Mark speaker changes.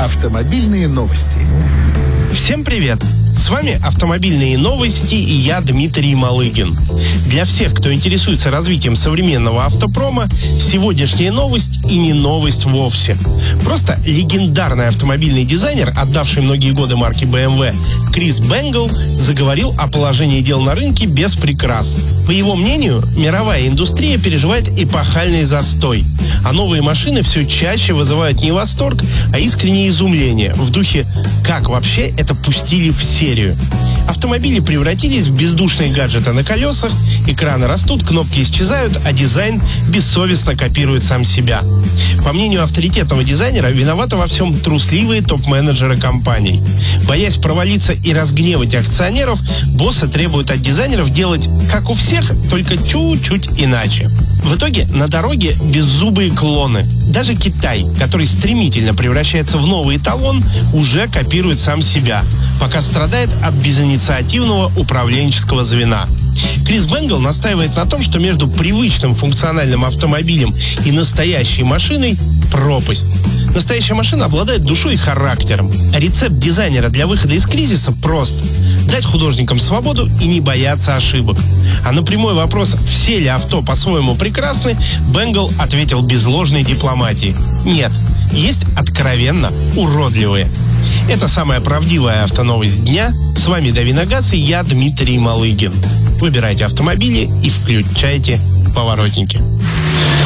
Speaker 1: Автомобильные новости.
Speaker 2: Всем привет! С вами «Автомобильные новости» и я, Дмитрий Малыгин. Для всех, кто интересуется развитием современного автопрома, сегодняшняя новость и не новость вовсе. Просто легендарный автомобильный дизайнер, отдавший многие годы марке BMW, Крис Бенгл, заговорил о положении дел на рынке без прикрас. По его мнению, мировая индустрия переживает эпохальный застой, а новые машины все чаще вызывают не восторг, а искреннее изумление в духе «как вообще это пустили в серию?». Автомобили превратились в бездушные гаджеты на колесах, экраны растут, кнопки исчезают, а дизайн бессовестно копирует сам себя. По мнению авторитетного дизайнера, виноваты во всем трусливые топ-менеджеры компаний. Боясь провалиться и разгневать акционеров, боссы требуют от дизайнеров делать как у всех, только чуть-чуть иначе. В итоге на дороге беззубые клоны. Даже Китай, который стремительно превращается в новый эталон, уже копирует сам себя, пока страдает от безинициативного управленческого звена. Крис Бенгл настаивает на том, что между привычным функциональным автомобилем и настоящей машиной пропасть. Настоящая машина обладает душой и характером. Рецепт дизайнера для выхода из кризиса прост: дать художникам свободу и не бояться ошибок. А на прямой вопрос, все ли авто по-своему прекрасны, Бенгл ответил без ложной дипломатии: нет, есть откровенно уродливые. Это самая правдивая автоновость дня. С вами Дави на газ и я, Дмитрий Малыгин. Выбирайте автомобили и включайте поворотники.